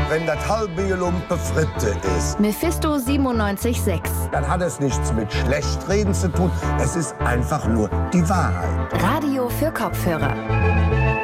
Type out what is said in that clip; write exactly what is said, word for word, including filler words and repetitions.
Wenn das halbe Lumpe Fritte ist, Mephisto siebenundneunzig Komma sechs. dann hat es nichts mit Schlechtreden zu tun. Es ist einfach nur die Wahrheit. Radio für Kopfhörer.